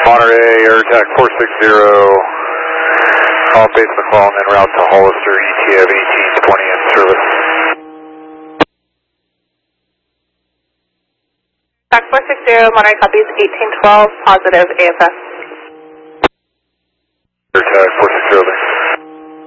Monterey, AirTac 460, call base McClellan en route to Hollister, ETA of 1820 in service. TAC 460, Monterey copies 1812, positive AFS. AirTac 460,